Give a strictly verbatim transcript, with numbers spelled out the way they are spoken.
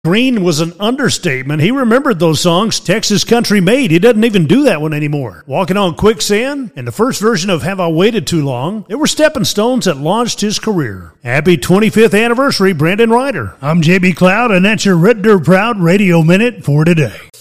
Green was an understatement. He remembered those songs, Texas Country Made. He doesn't even do that one anymore. Walking on Quicksand and the first version of Have I Waited Too Long, they were stepping stones that launched his career. Happy twenty-fifth anniversary, Brandon Ryder. I'm J B Cloud, and that's your Red Dirt Proud Radio Minute for today.